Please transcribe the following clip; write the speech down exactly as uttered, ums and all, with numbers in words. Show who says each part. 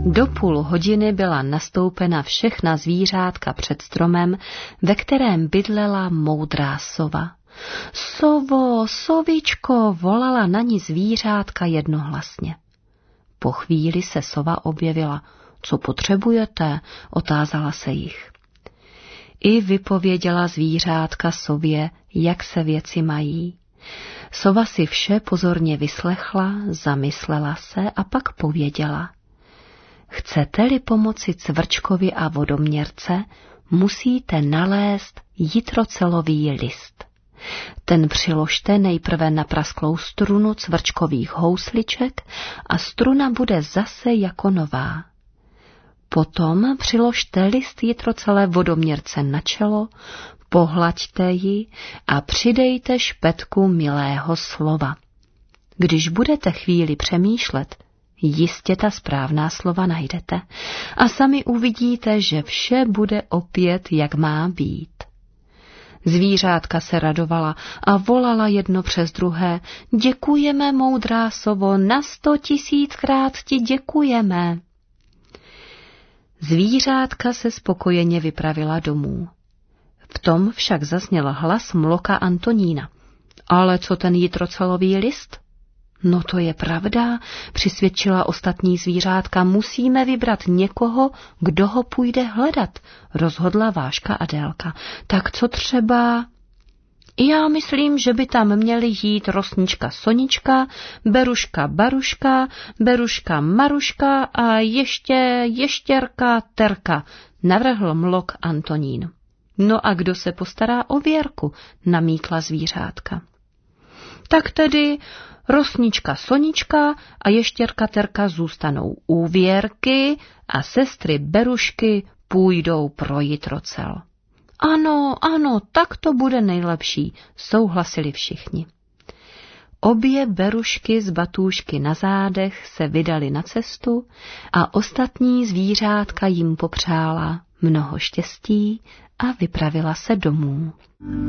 Speaker 1: Do půl hodiny byla nastoupena všechna zvířátka před stromem, ve kterém bydlela moudrá sova. Sovo, sovičko, volala na ní zvířátka jednohlasně. Po chvíli se sova objevila. Co potřebujete? Otázala se jich. I vypověděla zvířátka sově, jak se věci mají. Sova si vše pozorně vyslechla, zamyslela se a pak pověděla. Chcete-li pomoci cvrčkovi a vodoměrce, musíte nalézt jitrocelový list. Ten přiložte nejprve na prasklou strunu cvrčkových housliček a struna bude zase jako nová. Potom přiložte list jitrocelé vodoměrce na čelo, pohlaďte ji a přidejte špetku milého slova. Když budete chvíli přemýšlet, jistě ta správná slova najdete a sami uvidíte, že vše bude opět, jak má být. Zvířátka se radovala a volala jedno přes druhé. Děkujeme, moudrá sovo, na sto tisíckrát ti děkujeme. Zvířátka se spokojeně vypravila domů. V tom však zazněl hlas mloka Antonína. Ale co ten jitrocelový list? No to je pravda, přisvědčila ostatní zvířátka, musíme vybrat někoho, kdo ho půjde hledat, rozhodla Váška Adélka. Tak co třeba? Já myslím, že by tam měly jít Rosnička Sonička, Beruška Baruška, Beruška Maruška a ještě Ještěrka Terka, navrhl mlok Antonín. No a kdo se postará o Věrku, namítla zvířátka. Tak tedy Rosnička Sonička a Ještěrka Terka zůstanou u Věrky a sestry Berušky půjdou pro jitrocel. Ano, ano, tak to bude nejlepší, souhlasili všichni. Obě Berušky z batůžky na zádech se vydali na cestu a ostatní zvířátka jim popřála mnoho štěstí a vypravila se domů.